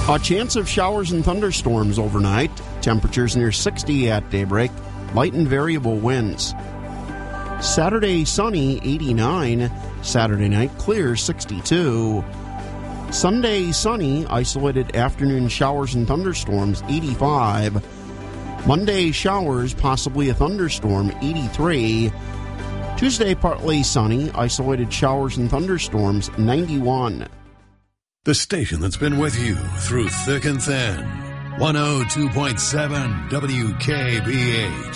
A chance of showers and thunderstorms overnight. Temperatures near 60 at daybreak. Light and variable winds. Saturday sunny, 89. Saturday night clear, 62. Sunday sunny, isolated afternoon showers and thunderstorms, 85. Monday showers, possibly a thunderstorm, 83. Tuesday partly sunny, isolated showers and thunderstorms, 91. The station that's been with you through thick and thin. 102.7 WKBH.